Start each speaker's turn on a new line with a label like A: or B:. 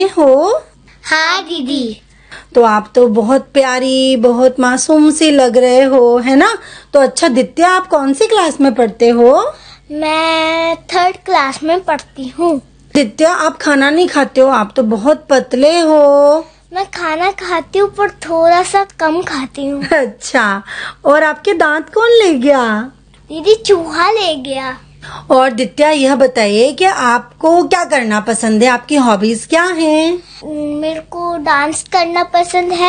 A: हो?
B: हाँ दीदी।
A: तो आप तो बहुत प्यारी, बहुत मासूम सी लग रहे हो, है ना? तो अच्छा दित्या, आप कौन सी क्लास में पढ़ते हो?
B: मैं 3rd क्लास में पढ़ती हूँ।
A: दित्या, आप खाना नहीं खाते हो, आप तो बहुत पतले हो।
B: मैं खाना खाती हूँ पर थोड़ा सा कम खाती हूँ।
A: अच्छा, और आपके दांत कौन ले गया?
B: दीदी चूहा ले गया।
A: और दित्या, यह बताइए कि आपको क्या करना पसंद है, आपकी हॉबीज क्या हैं?
B: मेरे को डांस करना पसंद है।